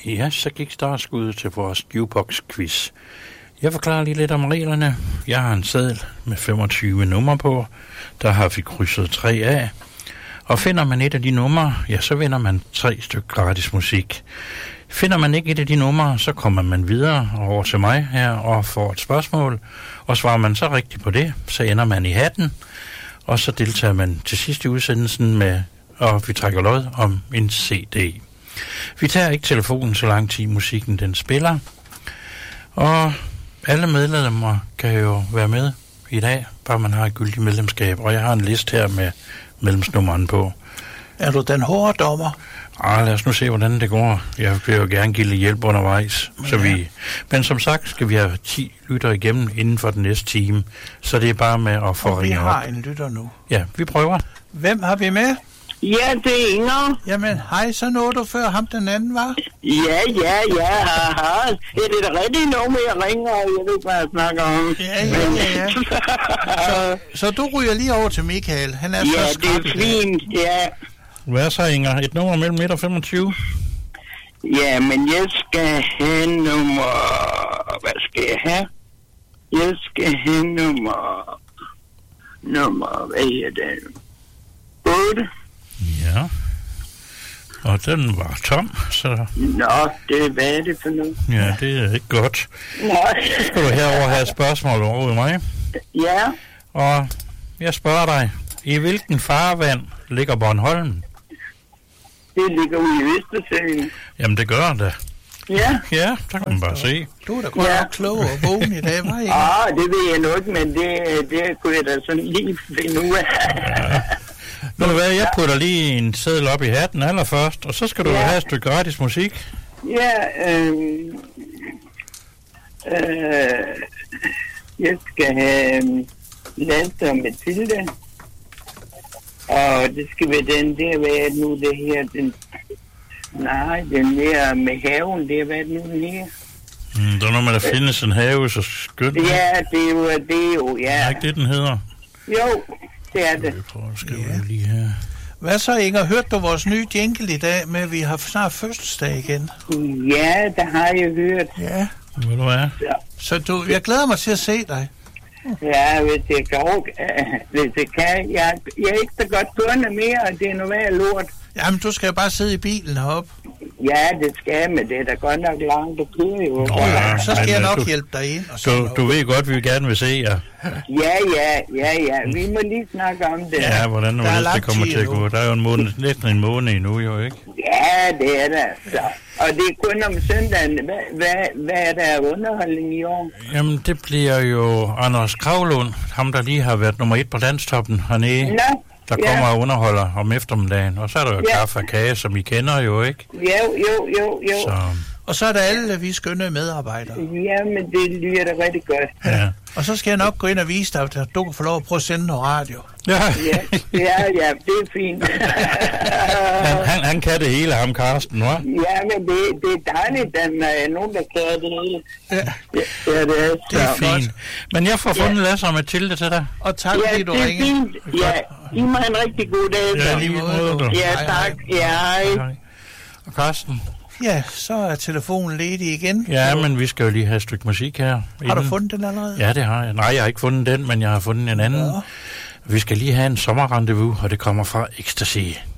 Ja, så gik startskuddet til vores jukebox-quiz. Jeg forklarer lige lidt om reglerne. Jeg har en seddel med 25 numre på. Der har vi krydset 3 af. Og finder man et af de numre, ja, så vinder man 3 stykker gratis musik. Finder man ikke et af de numre, så kommer man videre over til mig her og får et spørgsmål. Og svarer man så rigtigt på det, så ender man i hatten. Og så deltager man til sidst i udsendelsen med, og vi trækker lod om en CD. Vi tager ikke telefonen så lang tid musikken den spiller. Og alle medlemmer kan jo være med i dag, bare man har et gyldigt medlemskab. Og jeg har en liste her med medlemsnummeren på. Er du den hårde dommer? Lad os nu se, hvordan det går. Jeg vil jo gerne give lidt hjælp undervejs. Men som sagt skal vi have 10 lytter igennem inden for den næste time. Så det er bare med at få ringet op. Vi har en lytter nu. Ja, vi prøver. Hvem har vi med? Ja, det er Inger. Jamen, hej, så nåede du før ham den anden, var? Ja, aha. Er det det rigtige nummer, jeg ringer, og jeg ved, hvad jeg snakker om? Ja. Så du ryger lige over til Michael. Han er så skrab. Ja, det er fint, ja. Hvad så, Inger? Et nummer mellem 1 og 25? Ja, men jeg skal have nummer... Hvad skal jeg have? Jeg skal have nummer... Hvad er det? 8. Ja. Og den var tom, så... Nå, hvad er det for noget? Ja, det er ikke godt. Nej. Så skal du herover have et spørgsmål over i mig. Ja. Og jeg spørger dig, i hvilken farvand ligger Bornholm? Det ligger ude i Østersøen. Jamen, det gør det. Ja. Ja, der kan man bare se. Du er da godt nok klog og vågen i dag, var ikke? Det ved jeg nok, men det kunne jeg da sådan lige finde ud af. Ja. Ved du hvad, jeg putter lige en seddel op i hatten allerførst, og så skal du have et stykke gratis musik. Ja, jeg skal have Lasse og Mathilde, og det skal være den der, hvad er det nu, det her, den der med haven, det er, hvad er det nu, den her? Der er noget med, der findes en have, så skønt. Ja, det er jo, ja. Er ikke det, den hedder? Jo, det er det. Jeg prøver at skrive lige her. Hvad så, Inger? Hørte du vores nye jingle i dag med, at vi har snart fødselsdag igen? Ja, det har jeg hørt. Ja. Ved du hvad? Så jeg glæder mig til at se dig. Ja, hvis jeg kan. Jeg er ikke så godt gående mere, og det er noget værd lort. Jamen, du skal jo bare sidde i bilen heroppe. Ja, det skal, men det er da godt nok langt at køre jo. Så skal jeg nok hjælpe dig ind. Og du ved godt, vi gerne vil se jer. Ja. Vi må lige snakke om det. Ja, hvordan det kommer til at gå. Der er jo næsten en måned endnu, jo, ikke? Ja, det er der. Så. Og det er kun om søndagen. Hvad er der af underholdning i år? Jamen, det bliver jo Anders Kravlund, ham der lige har været nummer 1 på landstoppen hernede. Nå. Der kommer og underholder om eftermiddagen. Og så er der jo kaffe og kage, som I kender jo, ikke? Jo. Så. Og så er der alle vi skønne medarbejdere. Ja, men det lyder da rigtig godt. Ja. Og så skal jeg nok gå ind og vise dig, at du kan få lov at prøve at sende noget radio. Ja, det er fint. han kan det hele, ham Karsten, hva'? Ja, men det er dejligt, at der er nogen, der kan det hele. Ja, det er fint. Men jeg får fundet Lasse og Mathilde til dig. Og tak, fordi du ringer. Ja, det er fint. Ja, I må have en rigtig god dag. Ja, lige måde. Ja, tak. Ja, hej. Og Karsten? Ja, så er telefonen ledig igen. Ja, men vi skal jo lige have et stykke musik her. Har du fundet den allerede? Ja, det har jeg. Nej, jeg har ikke fundet den, men jeg har fundet en anden. Ja. Vi skal lige have en sommerrendezvous, og det kommer fra Ecstasy.